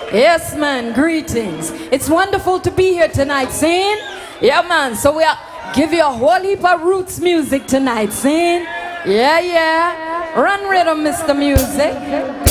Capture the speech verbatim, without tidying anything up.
Yes, man, greetings. It's wonderful to be here tonight, sing. Yeah, man, so we are give you a whole heap of roots music tonight, sing. Yeah, yeah. Run rhythm, Mister Music.